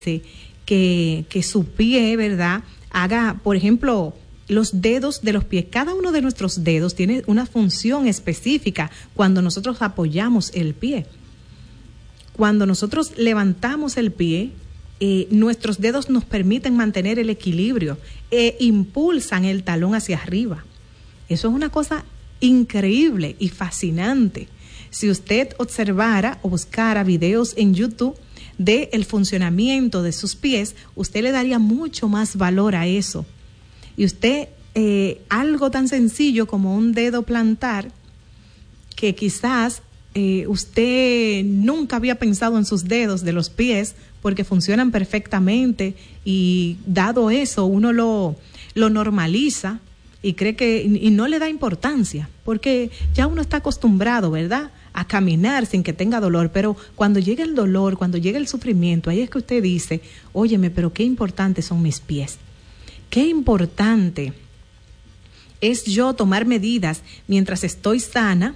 que su pie, ¿verdad?, haga, por ejemplo, los dedos de los pies. Cada uno de nuestros dedos tiene una función específica cuando nosotros apoyamos el pie. Cuando nosotros levantamos el pie, nuestros dedos nos permiten mantener el equilibrio e impulsan el talón hacia arriba. Eso es una cosa increíble y fascinante. Si usted observara o buscara videos en YouTube del funcionamiento de sus pies, usted le daría mucho más valor a eso. Y usted, algo tan sencillo como un dedo plantar, que quizás usted nunca había pensado en sus dedos de los pies, porque funcionan perfectamente, y dado eso, uno lo normaliza y cree que, y no le da importancia, porque ya uno está acostumbrado, ¿verdad?, a caminar sin que tenga dolor. Pero cuando llega el dolor, cuando llega el sufrimiento, ahí es que usted dice, óyeme, pero qué importantes son mis pies. Qué importante es yo tomar medidas mientras estoy sana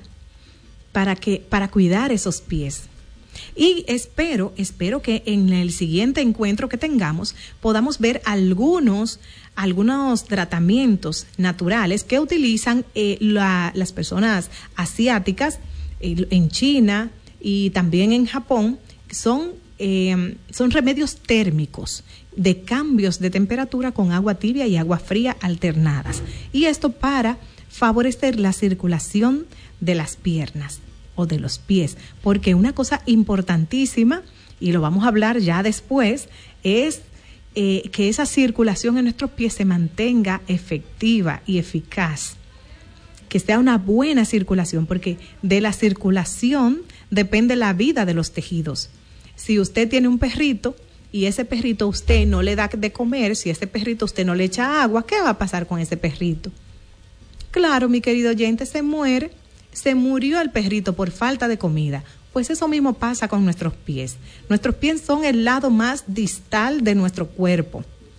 para cuidar esos pies. Y espero que en el siguiente encuentro que tengamos podamos ver algunos tratamientos naturales que utilizan las personas asiáticas en China y también en Japón. Son remedios térmicos de cambios de temperatura con agua tibia y agua fría alternadas. Y esto para favorecer la circulación de las piernas o de los pies, porque una cosa importantísima, y lo vamos a hablar ya después, es que esa circulación en nuestros pies se mantenga efectiva y eficaz, que sea una buena circulación, porque de la circulación depende la vida de los tejidos. Si usted tiene un perrito y ese perrito usted no le da de comer, si ese perrito usted no le echa agua, ¿qué va a pasar con ese perrito? Claro, mi querido oyente, se murió el perrito por falta de comida. Pues eso mismo pasa con nuestros pies. Nuestros pies son el lado más distal de nuestro cuerpo.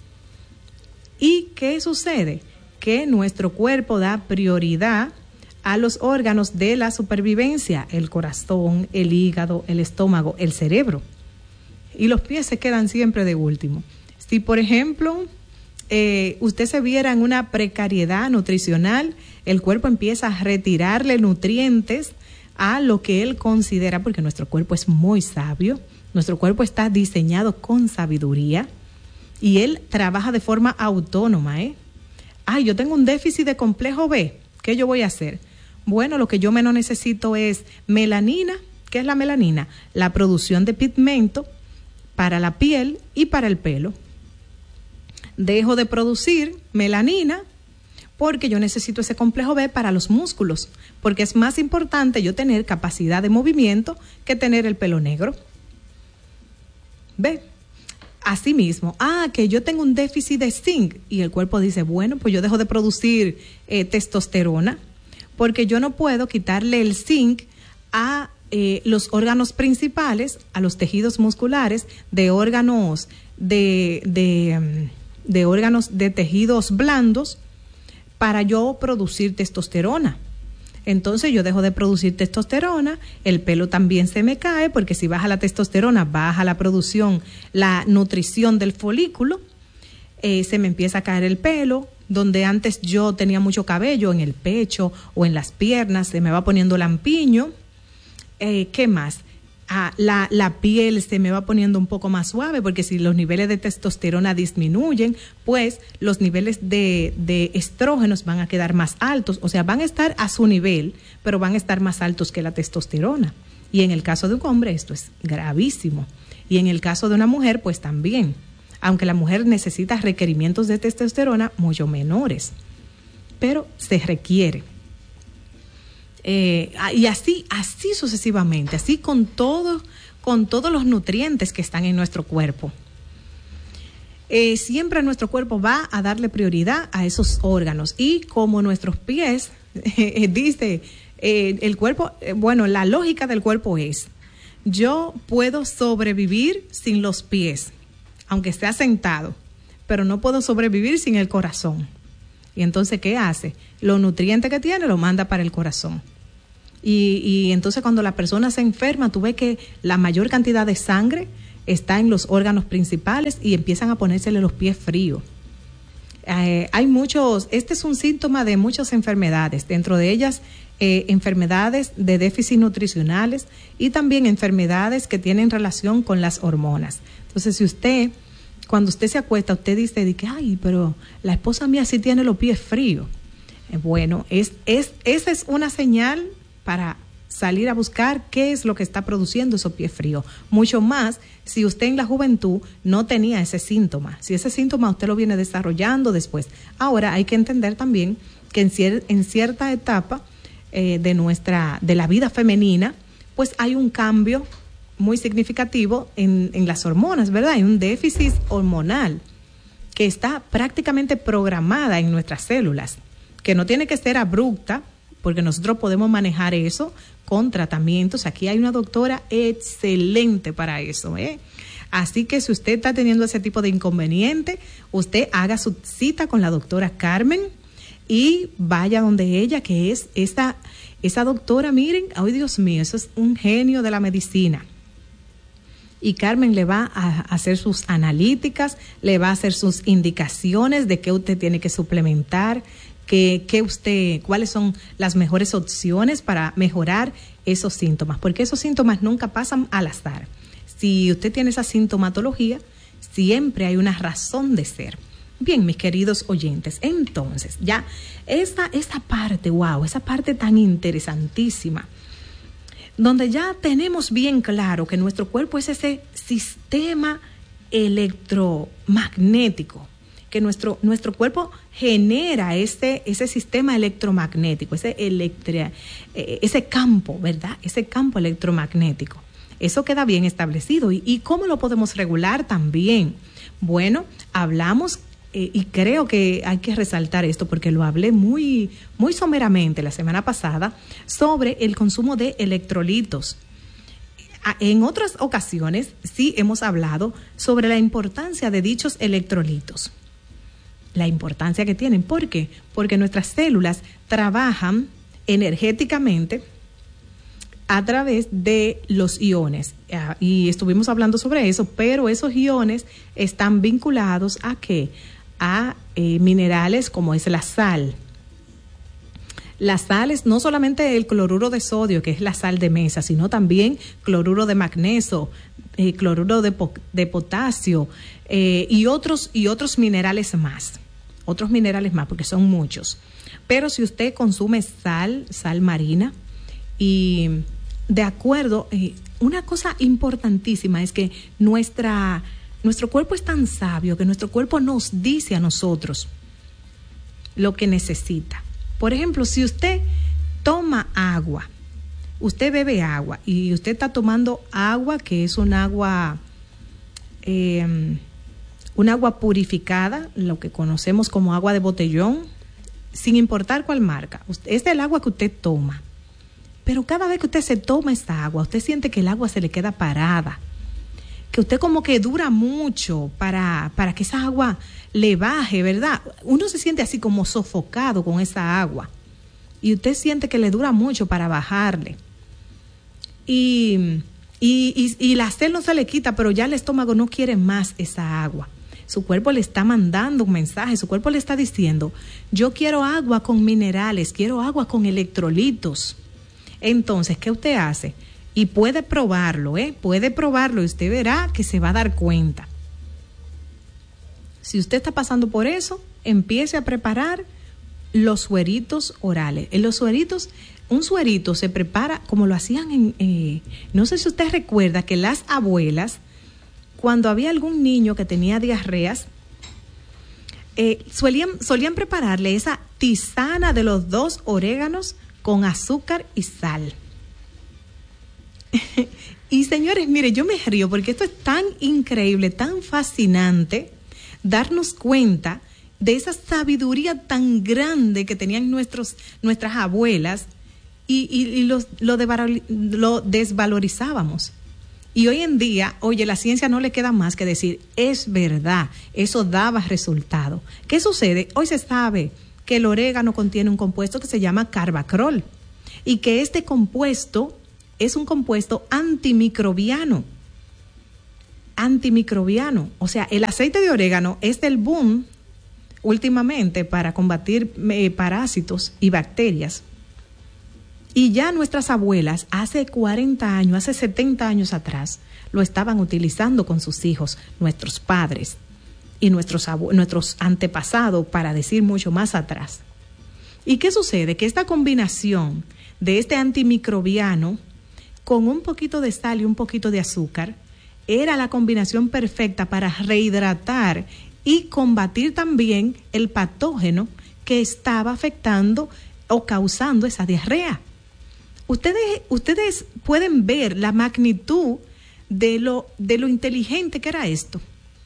¿Y qué sucede? Que nuestro cuerpo da prioridad a los órganos de la supervivencia: el corazón, el hígado, el estómago, el cerebro. Y los pies se quedan siempre de último. Si, por ejemplo, usted se viera en una precariedad nutricional, el cuerpo empieza a retirarle nutrientes a lo que él considera, porque nuestro cuerpo es muy sabio, nuestro cuerpo está diseñado con sabiduría y él trabaja de forma autónoma. Yo tengo un déficit de complejo B, ¿qué yo voy a hacer? Bueno, lo que yo menos necesito es melanina. ¿Qué es la melanina? La producción de pigmento para la piel y para el pelo. Dejo de producir melanina porque yo necesito ese complejo B para los músculos, porque es más importante yo tener capacidad de movimiento que tener el pelo negro. ¿Ve? Asimismo, que yo tengo un déficit de zinc, y el cuerpo dice, bueno, pues yo dejo de producir testosterona, porque yo no puedo quitarle el zinc a los órganos principales, a los tejidos musculares, de órganos de tejidos blandos, para yo producir testosterona. Entonces yo dejo de producir testosterona, el pelo también se me cae, porque si baja la testosterona, baja la producción, la nutrición del folículo, se me empieza a caer el pelo. Donde antes yo tenía mucho cabello en el pecho o en las piernas, se me va poniendo lampiño. ¿Qué más? La piel se me va poniendo un poco más suave, porque si los niveles de testosterona disminuyen, pues los niveles de estrógenos van a quedar más altos, o sea, van a estar a su nivel, pero van a estar más altos que la testosterona. Y en el caso de un hombre esto es gravísimo, y en el caso de una mujer pues también, aunque la mujer necesita requerimientos de testosterona mucho menores, pero se requiere. Y así sucesivamente, así con todos los nutrientes que están en nuestro cuerpo. Siempre nuestro cuerpo va a darle prioridad a esos órganos, y como nuestros pies, dice el cuerpo, la lógica del cuerpo es, yo puedo sobrevivir sin los pies, aunque esté sentado, pero no puedo sobrevivir sin el corazón. Y entonces, ¿qué hace? Los nutrientes que tiene lo manda para el corazón. Y entonces cuando la persona se enferma, tú ves que la mayor cantidad de sangre está en los órganos principales y empiezan a ponérsele los pies fríos. Este es un síntoma de muchas enfermedades, dentro de ellas enfermedades de déficit nutricionales y también enfermedades que tienen relación con las hormonas. Entonces, cuando usted se acuesta, usted dice que, ay, pero la esposa mía sí tiene los pies fríos. Bueno, esa es una señal para salir a buscar qué es lo que está produciendo esos pies fríos. Mucho más si usted en la juventud no tenía ese síntoma. Si ese síntoma usted lo viene desarrollando después. Ahora hay que entender también que en cierta etapa de la vida femenina, pues hay un cambio muy significativo en las hormonas, ¿verdad? Hay un déficit hormonal que está prácticamente programada en nuestras células, que no tiene que ser abrupta, porque nosotros podemos manejar eso con tratamientos. Aquí hay una doctora excelente para eso, ¿eh? Así que si usted está teniendo ese tipo de inconveniente, usted haga su cita con la doctora Carmen y vaya donde ella, que es esa doctora, miren, ay Dios mío, eso es un genio de la medicina. Y Carmen le va a hacer sus analíticas, le va a hacer sus indicaciones de qué usted tiene que suplementar, cuáles son las mejores opciones para mejorar esos síntomas, porque esos síntomas nunca pasan al azar. Si usted tiene esa sintomatología, siempre hay una razón de ser. Bien, mis queridos oyentes, entonces, ya esa parte tan interesantísima, donde ya tenemos bien claro que nuestro cuerpo es ese sistema electromagnético, que nuestro cuerpo genera ese sistema electromagnético, ese campo, ¿verdad? Ese campo electromagnético. Eso queda bien establecido. ¿Y cómo lo podemos regular también? Bueno, hablamos, y creo que hay que resaltar esto porque lo hablé muy, muy someramente la semana pasada, sobre el consumo de electrolitos. En otras ocasiones sí hemos hablado sobre la importancia de dichos electrolitos. La importancia que tienen. ¿Por qué? Porque nuestras células trabajan energéticamente a través de los iones. Y estuvimos hablando sobre eso, pero esos iones están vinculados ¿a qué? A minerales como es la sal. Las sales, no solamente el cloruro de sodio, que es la sal de mesa, sino también cloruro de magnesio, cloruro de potasio y otros minerales más. Otros minerales más, porque son muchos. Pero si usted consume sal marina, y de acuerdo, una cosa importantísima es que nuestro cuerpo es tan sabio que nuestro cuerpo nos dice a nosotros lo que necesita. Por ejemplo, si usted toma agua, usted bebe agua y usted está tomando agua que es un agua purificada, lo que conocemos como agua de botellón, sin importar cuál marca, es el agua que usted toma. Pero cada vez que usted se toma esa agua, usted siente que el agua se le queda parada, que usted como que dura mucho para que esa agua le baje, ¿verdad? Uno se siente así como sofocado con esa agua y usted siente que le dura mucho para bajarle. Y la sed no se le quita, pero ya el estómago no quiere más esa agua. Su cuerpo le está mandando un mensaje, su cuerpo le está diciendo, yo quiero agua con minerales, quiero agua con electrolitos. Entonces, ¿qué usted hace? Y puede probarlo, puede probarlo y usted verá que se va a dar cuenta. Si usted está pasando por eso, empiece a preparar los sueritos orales. Un suerito se prepara como lo hacían no sé si usted recuerda que las abuelas, cuando había algún niño que tenía diarreas, solían prepararle esa tisana de los 2 oréganos con azúcar y sal. Y señores, mire, yo me río porque esto es tan increíble, tan fascinante, darnos cuenta de esa sabiduría tan grande que tenían nuestras abuelas y lo desvalorizábamos. Y hoy en día, oye, la ciencia no le queda más que decir, es verdad, eso daba resultado. ¿Qué sucede? Hoy se sabe que el orégano contiene un compuesto que se llama carbacrol y que este compuesto es un compuesto antimicrobiano. antimicrobiano. O sea, el aceite de orégano es del boom últimamente para combatir parásitos y bacterias. Y ya nuestras abuelas hace 40 años, hace 70 años atrás, lo estaban utilizando con sus hijos, nuestros padres y nuestros antepasados, para decir mucho más atrás. ¿Y qué sucede? Que esta combinación de este antimicrobiano con un poquito de sal y un poquito de azúcar era la combinación perfecta para rehidratar y combatir también el patógeno que estaba afectando o causando esa diarrea. Ustedes pueden ver la magnitud de lo inteligente que era esto.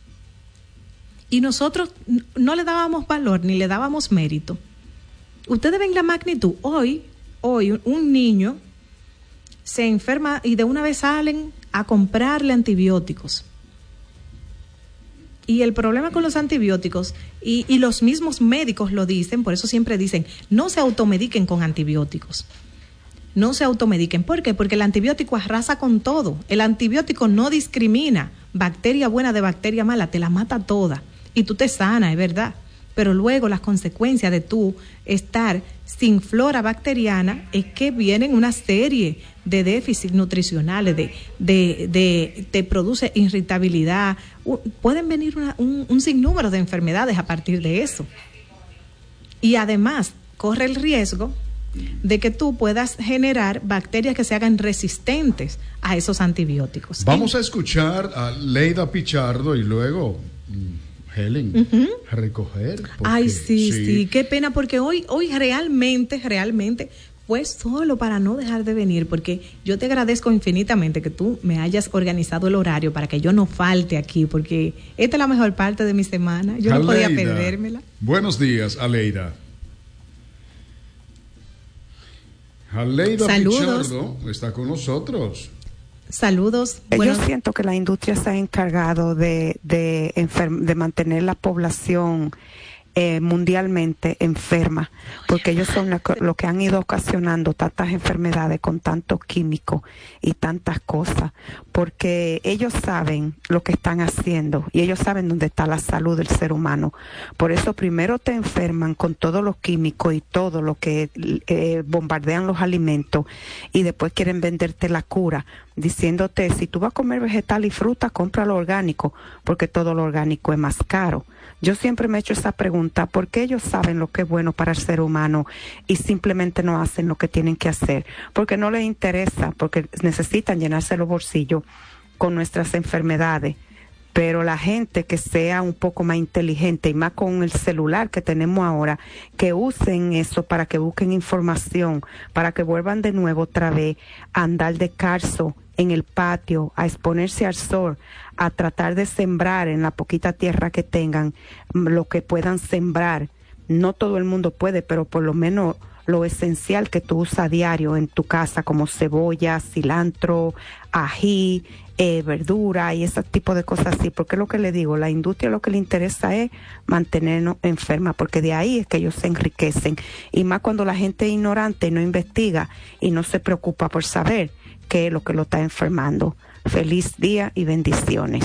Y nosotros no le dábamos valor ni le dábamos mérito. Ustedes ven la magnitud. Hoy un niño se enferma y de una vez salen a comprarle antibióticos. Y el problema con los antibióticos, y los mismos médicos lo dicen, por eso siempre dicen, no se automediquen con antibióticos. No se automediquen. ¿Por qué? Porque el antibiótico arrasa con todo. El antibiótico no discrimina bacteria buena de bacteria mala, te la mata toda. Y tú te sanas, es verdad. Pero luego las consecuencias de tú estar sin flora bacteriana es que vienen una serie de déficits nutricionales, te produce irritabilidad, pueden venir un sinnúmero de enfermedades a partir de eso. Y además corre el riesgo de que tú puedas generar bacterias que se hagan resistentes a esos antibióticos. Vamos a escuchar a Leida Pichardo y luego Helen, recoger. Ay, sí, qué pena, porque hoy realmente fue solo para no dejar de venir, porque yo te agradezco infinitamente que tú me hayas organizado el horario para que yo no falte aquí, porque esta es la mejor parte de mi semana, yo no podía perdérmela. Buenos días, Aleida. Aleida Pichardo está con nosotros. Saludos. Yo siento que la industria se ha encargado de mantener la población mundialmente enferma, porque ellos son lo que han ido ocasionando tantas enfermedades con tantos químicos y tantas cosas, porque ellos saben lo que están haciendo y ellos saben dónde está la salud del ser humano. Por eso primero te enferman con todos los químicos y todo lo que bombardean los alimentos, y después quieren venderte la cura diciéndote, si tú vas a comer vegetal y fruta, compra lo orgánico, porque todo lo orgánico es más caro. Yo siempre me he hecho esa pregunta, ¿por qué ellos saben lo que es bueno para el ser humano y simplemente no hacen lo que tienen que hacer? Porque no les interesa, porque necesitan llenarse los bolsillos con nuestras enfermedades. Pero la gente que sea un poco más inteligente, y más con el celular que tenemos ahora, que usen eso para que busquen información, para que vuelvan de nuevo otra vez a andar descalzo en el patio, a exponerse al sol, a tratar de sembrar en la poquita tierra que tengan lo que puedan sembrar. No todo el mundo puede, pero por lo menos lo esencial que tú usas a diario en tu casa, como cebolla, cilantro, ají, verdura y ese tipo de cosas así. Porque es lo que le digo, la industria lo que le interesa es mantenernos enfermas, porque de ahí es que ellos se enriquecen. Y más cuando la gente es ignorante, no investiga y no se preocupa por saber qué es lo que lo está enfermando. Feliz día y bendiciones.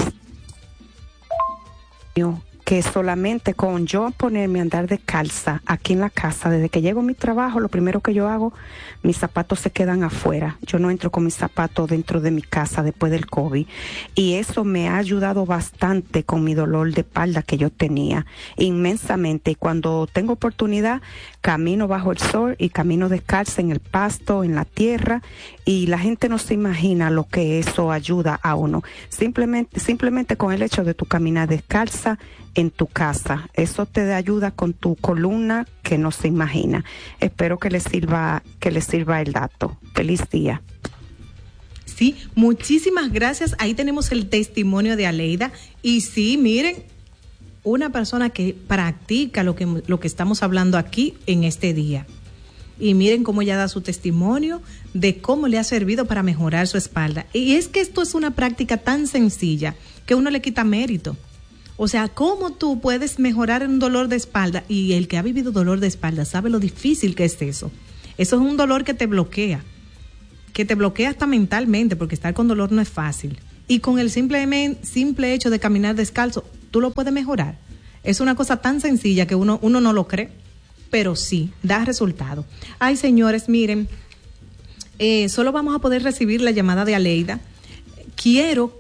Que solamente con yo ponerme a andar descalza aquí en la casa, desde que llego a mi trabajo, lo primero que yo hago, mis zapatos se quedan afuera. Yo no entro con mis zapatos dentro de mi casa después del COVID. Y eso me ha ayudado bastante con mi dolor de espalda que yo tenía, inmensamente. Y cuando tengo oportunidad, camino bajo el sol y camino descalza en el pasto, en la tierra. Y la gente no se imagina lo que eso ayuda a uno. Simplemente con el hecho de tu caminar descalza en tu casa, eso te ayuda con tu columna que no se imagina. Espero que les sirva el dato. Feliz día. Sí, muchísimas gracias. Ahí tenemos el testimonio de Aleida. Y sí, miren, una persona que practica lo que estamos hablando aquí en este día. Y miren cómo ella da su testimonio de cómo le ha servido para mejorar su espalda. Y es que esto es una práctica tan sencilla que uno le quita mérito. O sea, ¿cómo tú puedes mejorar un dolor de espalda? Y el que ha vivido dolor de espalda sabe lo difícil que es eso. Eso es un dolor que te bloquea hasta mentalmente, porque estar con dolor no es fácil. y con el simple hecho de caminar descalzo, tú lo puedes mejorar. Es una cosa tan sencilla que uno no lo cree, pero sí, da resultado. Ay, señores, miren, solo vamos a poder recibir la llamada de Aleida. Quiero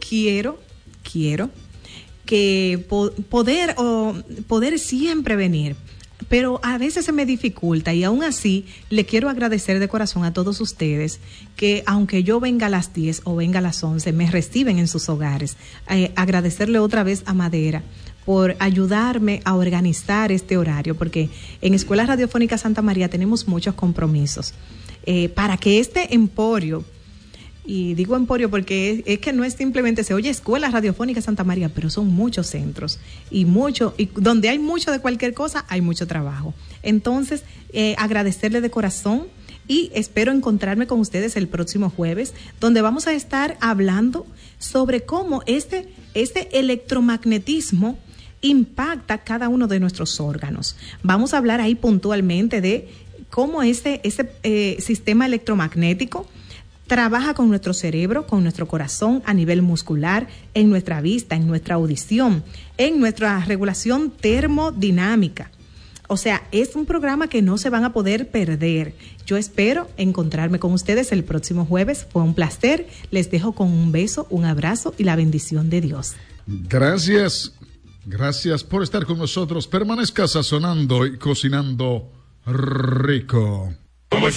que poder siempre venir, pero a veces se me dificulta, y aún así le quiero agradecer de corazón a todos ustedes que aunque yo venga a las 10 o venga a las 11, me reciben en sus hogares. Agradecerle otra vez a Madera por ayudarme a organizar este horario, porque en Escuela Radiofónica Santa María tenemos muchos compromisos para que este emporio, y digo emporio porque es que no es simplemente se oye Escuela Radiofónica Santa María, pero son muchos centros y donde hay mucho de cualquier cosa hay mucho trabajo. Entonces, agradecerle de corazón y espero encontrarme con ustedes el próximo jueves, donde vamos a estar hablando sobre cómo este electromagnetismo impacta cada uno de nuestros órganos. Vamos a hablar ahí puntualmente de cómo ese sistema electromagnético trabaja con nuestro cerebro, con nuestro corazón, a nivel muscular, en nuestra vista, en nuestra audición, en nuestra regulación termodinámica. O sea, es un programa que no se van a poder perder. Yo espero encontrarme con ustedes el próximo jueves. Fue un placer. Les dejo con un beso, un abrazo y la bendición de Dios. Gracias por estar con nosotros. Permanezca sazonando y cocinando rico.